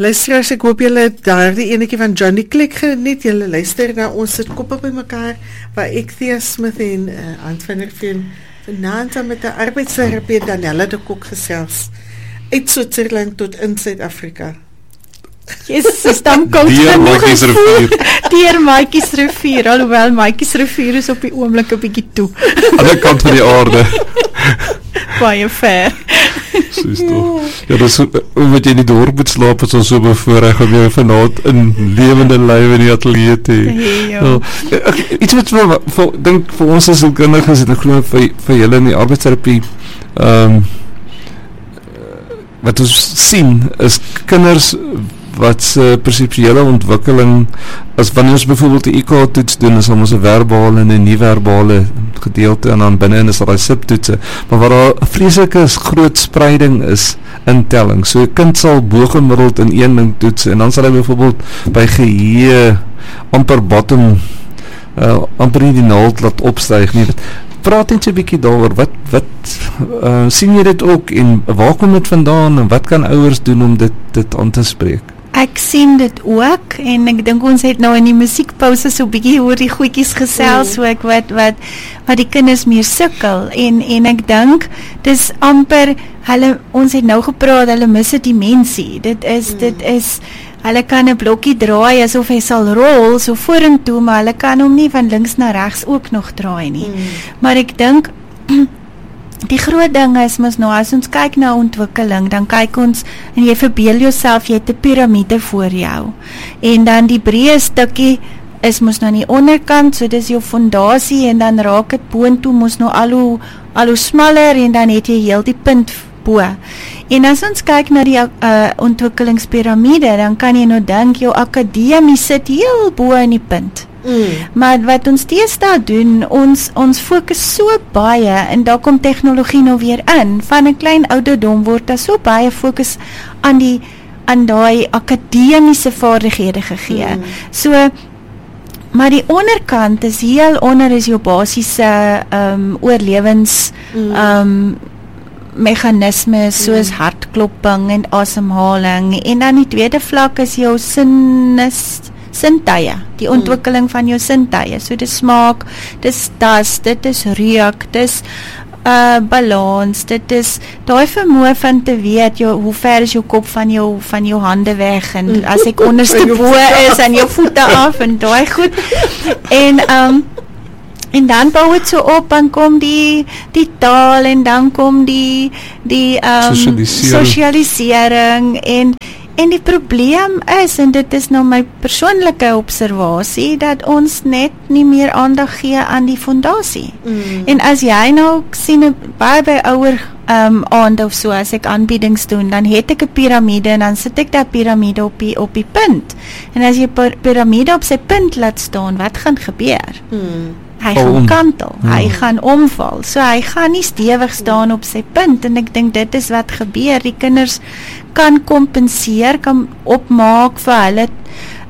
Luisteraars, ek hoop julle het daardie enetjie van Johnny Clegg geniet. Julle luister na ons sit koppe by mekaar, waar ek, Thea Smith en Ant van der Veen vanaand met die arbeidsterapeut Danielle de Kok gesels uit Switserland tot in Suid-Afrika. Jezus, is dan koud genoeg Deur Maatjies rivier, alhoewel Maatjies rivier is op die oomblik 'n bietjie toe. Aan die kant van die aarde. Baie ver. Soos toch. Ja, dat is omdat jy in die dorp moet slaap, is ons so bevoorreg om jou vanaand in lewende lywe in die atelier te hê. Iets wat dink vir ons as sielkundiges en ek glo vir julle in die arbeidsterapie, wat ons sien is kinders wat se perseptuele ontwikkeling, as wanneer ons byvoorbeeld die IQ-toets doen, is ons 'n verbale en 'n nie-verbale gedeelte en dan binne is daar subtoetse, maar waar daar 'n vreeslike groot spreiding is in telling. So 'n kind sal bo-gemiddeld in een ding toets en dan sal hy byvoorbeeld by geheue amper bottom amper nie die naald laat opstyg nie. Praat net 'n bietjie daaroor, wat sien jy dit ook en waar kom dit vandaan en wat kan ouers doen om dit aan te spreek? Ek sien dit ook en ek dink ons het nou in die musiekpause so bietjie oor die goedjies gesels, so ek wat die kinders meer sukkel en ek dink dis amper ons het nou gepraat, hulle mis 'n dimensie. Dit is hulle kan 'n blokkie draai asof hy sal rol so vorentoe, maar hulle kan hom nie van links na regs ook nog draai nie. Maar ek dink die groot ding is mos nou, as ons kyk na ontwikkeling, dan kyk ons, en jy verbeel jouself, jy het 'n piramide voor jou, en dan die breë stukkie is mos nou aan die onderkant, so dis jou fondasie, en dan raak het boontoe mos nou al hoe smaller, en dan het jy heel die punt bo. En as ons kyk na die ontwikkelingspiramide, dan kan jy nou dink, jou akademie sit heel bo in die punt. Maar wat ons deesdae doen, ons fokus so baie, en daar kom tegnologie nou weer in, van 'n klein ouderdom word daar so baie fokus aan daai akademiese vaardighede gegee. So, maar die onderkant is heel onder is jou basiese oorlewens meganismes soos hartklopping en asemhaling, en dan die tweede vlak is jou sintuie, die ontwikkeling van jou sintuie, so dis smaak, dis tas, dit is reuk, dis balans, dit is daai vermoë van te weet hoe ver is jou kop van jou hande weg, en as ek onderste bo is en jou voete af en daai goed, en dan bou het so op, dan kom die taal, en dan kom die sosialisering, en die probleem is, en dit is nou my persoonlike observasie, dat ons net nie meer aandag gee aan die fondasie. En as jy nou sien, baie by ouer aand of so, as ek aanbiedings doen, dan het ek 'n piramide, en dan sit ek dat piramide op die punt. En as jy piramide op sy punt laat staan, wat gaan gebeur? Hy gaan kantel, hy gaan omval, so hy gaan nie stewig staan op sy punt, en ek dink dit is wat gebeur. Die kinders kan kompenseer, kan opmaak vir hulle